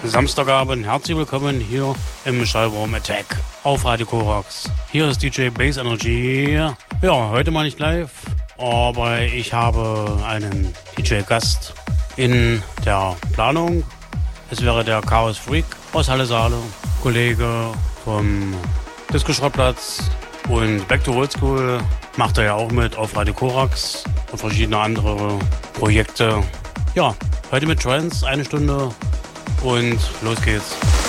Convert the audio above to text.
Samstagabend, herzlich willkommen hier im Schallraum Attack auf Radio Korax. Hier ist DJ Bass Energy. Ja, heute mal nicht live, aber ich habe einen DJ-Gast in der Planung. Es wäre der Chaos Freak aus Halle Saale, Kollege vom Disco-Schrottplatz und Back to Old School macht er ja auch mit auf Radio Korax und verschiedene andere Projekte. Ja, heute mit Trance, 1 Stunde und los geht's.